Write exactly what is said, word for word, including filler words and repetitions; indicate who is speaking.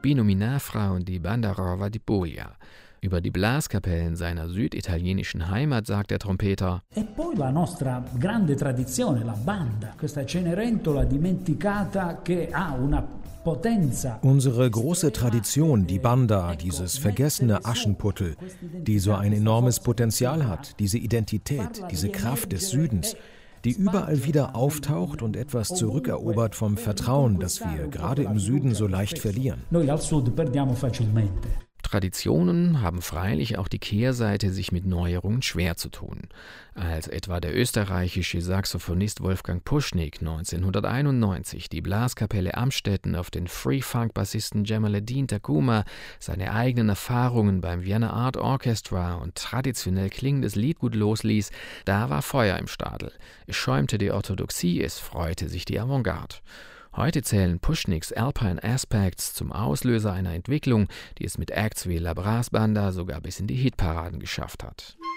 Speaker 1: Binominafra und die Banda Rova di Puglia. Über die Blaskapellen seiner süditalienischen Heimat sagt der Trompeter:
Speaker 2: E poi la nostra grande tradizione, la banda, questa Cenerentola dimenticata che ha una potenza.
Speaker 3: Unsere große Tradition, die Banda, dieses vergessene Aschenputtel, die so ein enormes Potenzial hat, diese Identität, diese Kraft des Südens, die überall wieder auftaucht und etwas zurückerobert vom Vertrauen, das wir gerade im Süden so leicht verlieren.
Speaker 2: Noi al sud perdiamo facilmente.
Speaker 1: Traditionen haben freilich auch die Kehrseite, sich mit Neuerungen schwer zu tun. Als etwa der österreichische Saxophonist Wolfgang Puschnig neunzehnhunderteinundneunzig die Blaskapelle Amstetten auf den Free-Funk-Bassisten Jamaluddin Tacuma seine eigenen Erfahrungen beim Vienna Art Orchestra und traditionell klingendes Liedgut losließ, da war Feuer im Stadel. Es schäumte die Orthodoxie, es freute sich die Avantgarde. Heute zählen Puschnigs Alpine Aspects zum Auslöser einer Entwicklung, die es mit Acts wie La Brass Banda sogar bis in die Hitparaden geschafft hat.